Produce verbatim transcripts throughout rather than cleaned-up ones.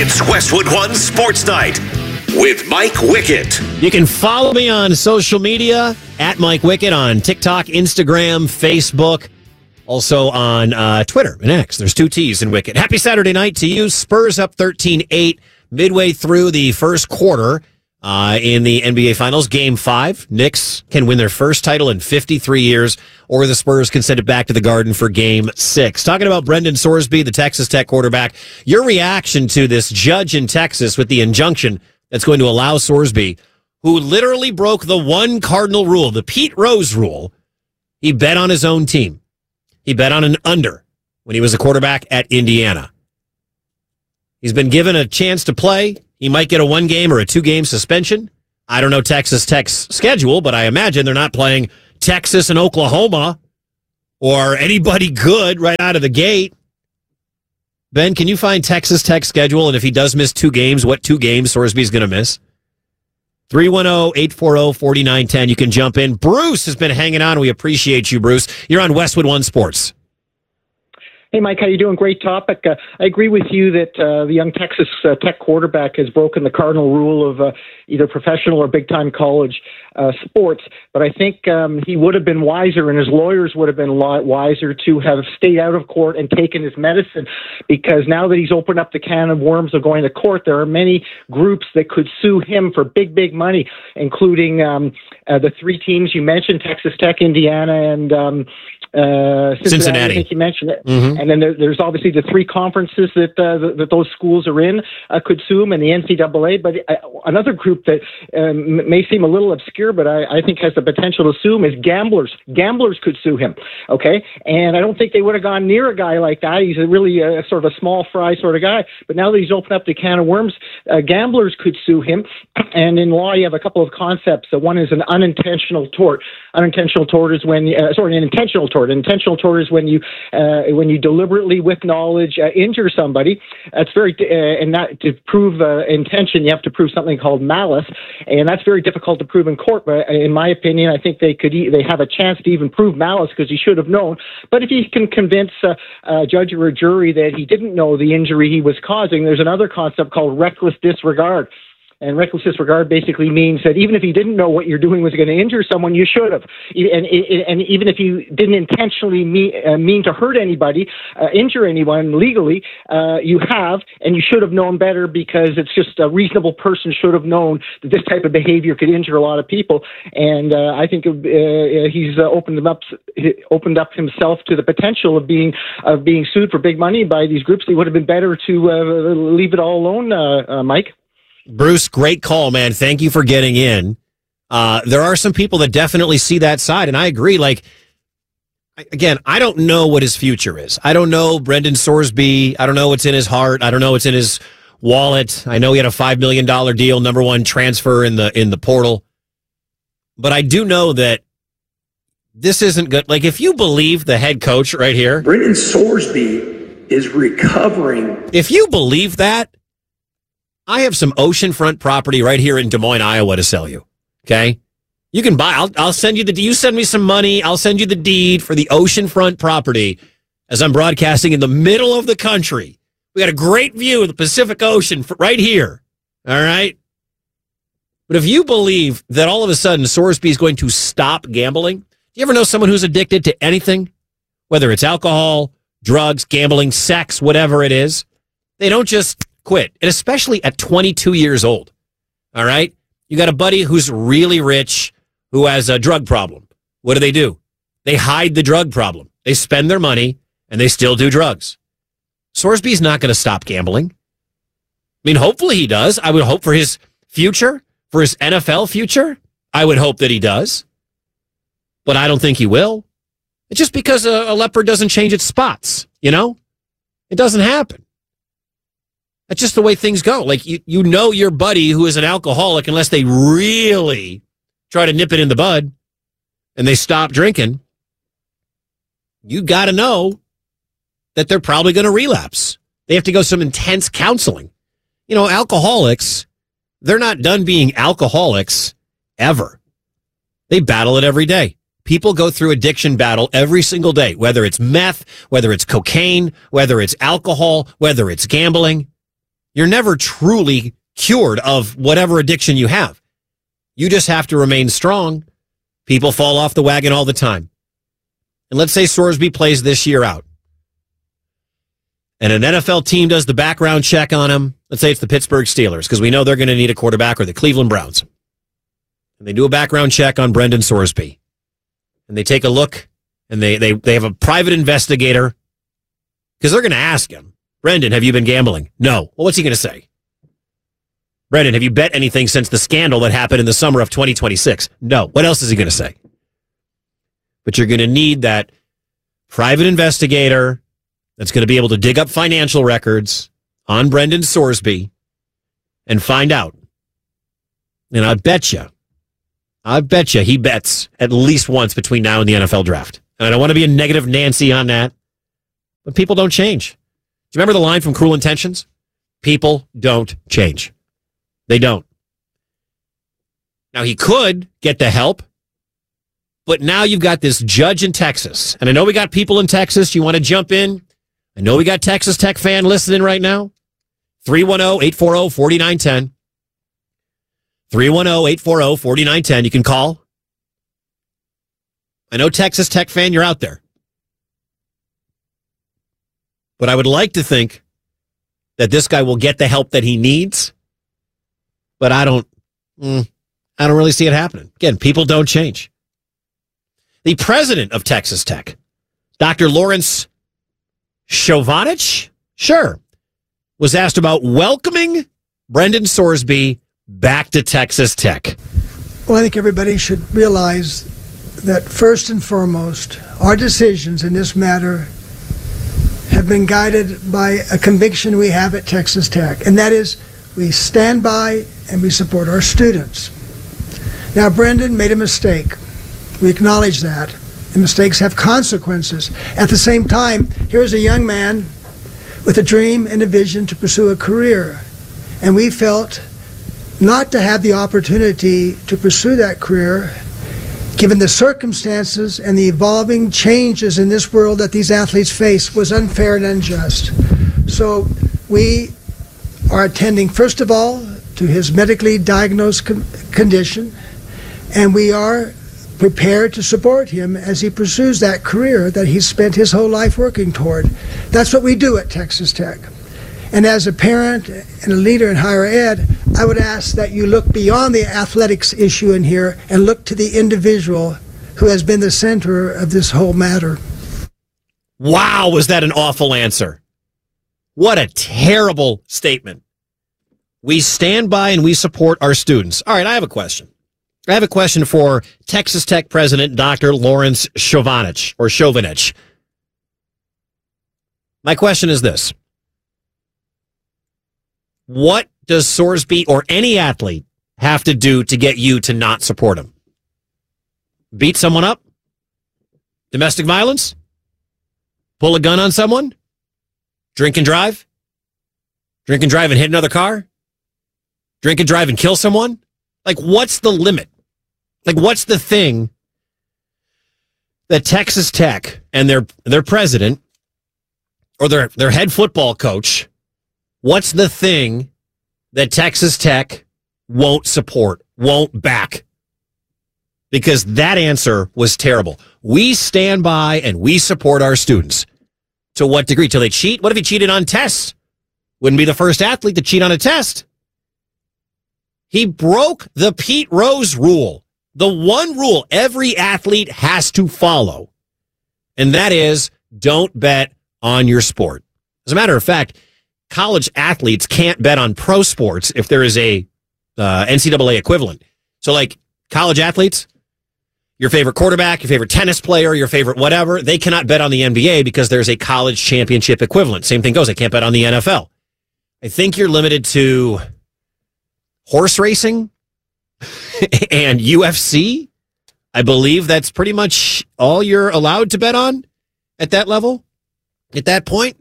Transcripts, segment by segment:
It's Westwood One Sports Night with Mike Wickett. You can follow me on social media at Mike Wickett on TikTok, Instagram, Facebook, also on uh, Twitter and X. There's two T's in Wickett. Happy Saturday night to you. Spurs up thirteen eight midway through the first quarter uh, in the N B A Finals. Game five. Knicks can win their first title in fifty-three years, or the Spurs can send it back to the Garden for game six. Talking about Brendan Sorsby, the Texas Tech quarterback. Your reaction to this judge in Texas with the injunction that's going to allow Sorsby, who literally broke the one cardinal rule, the Pete Rose rule. He bet on his own team. He bet on an under when he was a quarterback at Indiana. He's been given a chance to play. He might get a one-game or a two-game suspension. I don't know Texas Tech's schedule, but I imagine they're not playing Texas and Oklahoma or anybody good right out of the gate. Ben, can you find Texas Tech's schedule? And if he does miss two games, what two games Sorsby's going to miss? three one zero, eight four zero, four nine one zero. You can jump in. Bruce has been hanging on. We appreciate you, Bruce. You're on Westwood One Sports. Hey, Mike, how you doing? Great topic. Uh, I agree with you that uh, the young Texas uh, Tech quarterback has broken the cardinal rule of uh, either professional or big-time college uh, sports. But I think um, he would have been wiser, and his lawyers would have been lot wiser to have stayed out of court and taken his medicine. Because now that he's opened up the can of worms of going to court, there are many groups that could sue him for big, big money, including um, uh, the three teams you mentioned, Texas Tech, Indiana, and um, uh, Cincinnati, Cincinnati. I think you mentioned it. Mm-hmm. And then there, there's obviously the three conferences that uh, that, that those schools are in uh, could sue him, and the N C double A. But uh, another group that um, may seem a little obscure, but I, I think has the potential to sue him is gamblers. Gamblers could sue him, okay? And I don't think they would have gone near a guy like that. He's a really uh, sort of a small fry sort of guy. But now that he's opened up the can of worms, uh, gamblers could sue him. And in law, you have a couple of concepts. Uh, one is an unintentional tort. Unintentional tort is when, uh, sorry, an intentional tort. An intentional tort is when you uh, when you deliberately, with knowledge, uh, injure somebody. That's very, uh, and that to prove uh, intention, you have to prove something called malice, and that's very difficult to prove in court. But in my opinion, I think they could, e- they have a chance to even prove malice because he should have known. But if he can convince uh, a judge or a jury that he didn't know the injury he was causing, there's another concept called reckless disregard. And reckless disregard basically means that even if you didn't know what you're doing was going to injure someone, you should have. And, and even if you didn't intentionally mean, uh, mean to hurt anybody, uh, injure anyone legally, uh, you have, and you should have known better because it's just a reasonable person should have known that this type of behavior could injure a lot of people. And uh, I think uh, he's uh, opened them up, opened up himself to the potential of being of being sued for big money by these groups. It would have been better to uh, leave it all alone, uh, uh, Mike. Bruce, great call, man. Thank you for getting in. Uh, there are some people that definitely see that side, and I agree. Like, again, I don't know what his future is. I don't know Brendan Sorsby. I don't know what's in his heart. I don't know what's in his wallet. I know he had a five million dollars deal, number one transfer in the in the portal. But I do know that this isn't good. Like, if you believe the head coach right here, Brendan Sorsby is recovering. If you believe that, I have some oceanfront property right here in Des Moines, Iowa to sell you. Okay? You can buy, I'll, I'll send you the, you send me some money, I'll send you the deed for the oceanfront property as I'm broadcasting in the middle of the country. We got a great view of the Pacific Ocean right here. All right? But if you believe that all of a sudden Sorsby is going to stop gambling, do you ever know someone who's addicted to anything? Whether it's alcohol, drugs, gambling, sex, whatever it is, they don't just quit, and especially at twenty-two years old. All right? You got a buddy who's really rich who has a drug problem. What do they do? They hide the drug problem. They spend their money, and they still do drugs. Sorsby's not going to stop gambling. I mean, hopefully he does. I would hope for his future, for his N F L future. I would hope that he does. But I don't think he will. It's just because a, a leopard doesn't change its spots, you know? It doesn't happen. That's just the way things go. Like, you, you know your buddy who is an alcoholic, unless they really try to nip it in the bud and they stop drinking, you got to know that they're probably going to relapse. They have to go some intense counseling. You know, alcoholics, they're not done being alcoholics ever. They battle it every day. People go through addiction battle every single day, whether it's meth, whether it's cocaine, whether it's alcohol, whether it's gambling. You're never truly cured of whatever addiction you have. You just have to remain strong. People fall off the wagon all the time. And let's say Sorsby plays this year out. And an N F L team does the background check on him. Let's say it's the Pittsburgh Steelers, because we know they're going to need a quarterback, or the Cleveland Browns. And they do a background check on Brendan Sorsby. And they take a look, and they, they, they have a private investigator, because they're going to ask him, Brendan, have you been gambling? No. Well, what's he going to say? Brendan, have you bet anything since the scandal that happened in the summer of twenty twenty-six? No. What else is he going to say? But you're going to need that private investigator that's going to be able to dig up financial records on Brendan Sorsby and find out. And I bet you, I bet you he bets at least once between now and the N F L draft. And I don't want to be a negative Nancy on that, but people don't change. Do you remember the line from Cruel Intentions? People don't change. They don't. Now, he could get the help, but now you've got this judge in Texas. And I know we got people in Texas. You want to jump in? I know we got Texas Tech fan listening right now. three one zero, eight four zero, four nine one zero. three one zero, eight four zero, four nine one zero. You can call. I know Texas Tech fan, you're out there. But I would like to think that this guy will get the help that he needs. But I don't, mm, I don't really see it happening. Again, people don't change. The president of Texas Tech, Doctor Lawrence Chovanec, sure, was asked about welcoming Brendan Sorsby back to Texas Tech. Well, I think everybody should realize that first and foremost, our decisions in this matter have been guided by a conviction we have at Texas Tech, and that is we stand by and we support our students. Now, Brendan made a mistake. We acknowledge that. And mistakes have consequences. At the same time, here's a young man with a dream and a vision to pursue a career. And we felt not to have the opportunity to pursue that career, given the circumstances and the evolving changes in this world that these athletes face, was unfair and unjust. So we are attending, first of all, to his medically diagnosed con- condition, and we are prepared to support him as he pursues that career that he's spent his whole life working toward. That's what we do at Texas Tech. And as a parent and a leader in higher ed, I would ask that you look beyond the athletics issue in here and look to the individual who has been the center of this whole matter. Wow, was that an awful answer? What a terrible statement. We stand by and we support our students. All right, I have a question. I have a question for Texas Tech President Doctor Lawrence Chovanec, or Chovanec. My question is this. What does Sorsby or any athlete have to do to get you to not support him? Beat someone up? Domestic violence? Pull a gun on someone? Drink and drive? Drink and drive and hit another car? Drink and drive and kill someone? Like, what's the limit? Like, what's the thing that Texas Tech and their their president or their, their head football coach, what's the thing that Texas Tech won't support, won't back? Because that answer was terrible. We stand by and we support our students. To what degree? Till they cheat? What if he cheated on tests? Wouldn't be the first athlete to cheat on a test. He broke the Pete Rose rule, the one rule every athlete has to follow, and that is don't bet on your sport. As a matter of fact, college athletes can't bet on pro sports if there is a uh, N C double A equivalent. So, like, college athletes, your favorite quarterback, your favorite tennis player, your favorite whatever, they cannot bet on the N B A because there's a college championship equivalent. Same thing goes. They can't bet on the N F L. I think you're limited to horse racing and U F C. I believe that's pretty much all you're allowed to bet on at that level, at that point.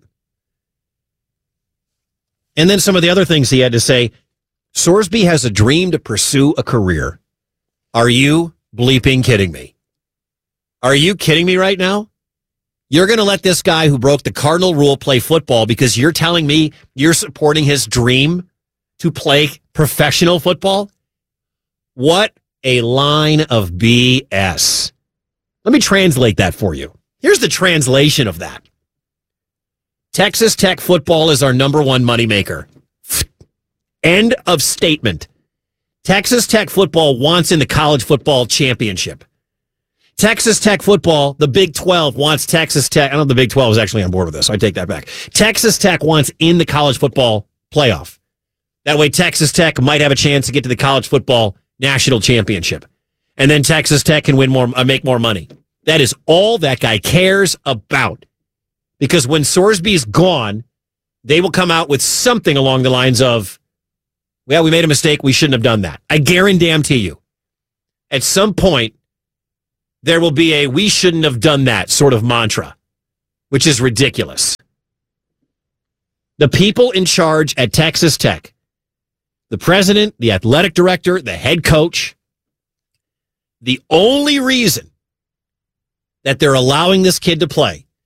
And then some of the other things he had to say. Sorsby has a dream to pursue a career. Are you bleeping kidding me? Are you kidding me right now? You're going to let this guy who broke the cardinal rule play football because you're telling me you're supporting his dream to play professional football? What a line of B S. Let me translate that for you. Here's the translation of that. Texas Tech football is our number one moneymaker. End of statement. Texas Tech football wants in the college football championship. Texas Tech football, the Big twelve wants Texas Tech. I don't know if the Big twelve is actually on board with this. I take that back. Texas Tech wants in the college football playoff. That way Texas Tech might have a chance to get to the college football national championship. And then Texas Tech can win more, uh, make more money. That is all that guy cares about. Because when Sorsby's gone, they will come out with something along the lines of, well, we made a mistake. We shouldn't have done that. I guarantee you, at some point, there will be a we shouldn't have done that sort of mantra, which is ridiculous. The people in charge at Texas Tech, the president, the athletic director, the head coach, the only reason that they're allowing this kid to play